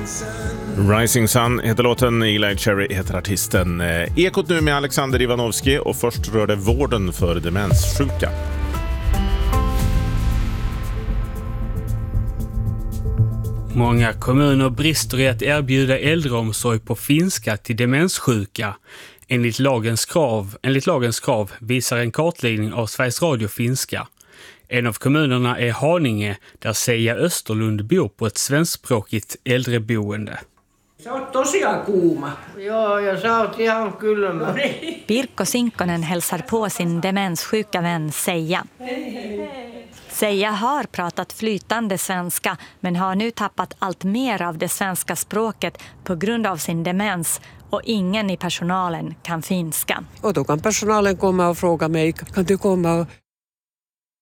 Rising Sun heter låten, Eli Cherry heter artisten. Ekot nu med Alexander Ivanovski, och först rör det vården för demenssjuka. Många kommuner brister i att erbjuda äldreomsorg på finska till demenssjuka. Enligt lagens krav visar en kartläggning av Sveriges Radio finska. En av kommunerna är Haninge, där Seija Österlund bor på ett svenskspråkigt äldreboende. Se on tosiaan kuuma. Joo, ja sä oot ihan kylmä. Pirkko Sinkkonen hälsar på sin demenssjuka vän Seija. Seija har pratat flytande svenska, men har nu tappat allt mer av det svenska språket på grund av sin demens, och ingen i personalen kan finska. Och då kan personalen komma och fråga mig, kan du komma och